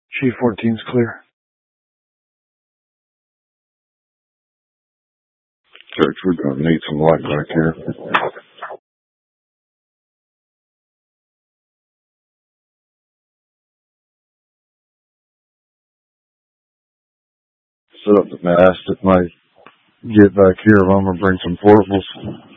G14's clear. Church, we're going to need some light back here. Set up the mast. It might get back here if I'm going to bring some portables.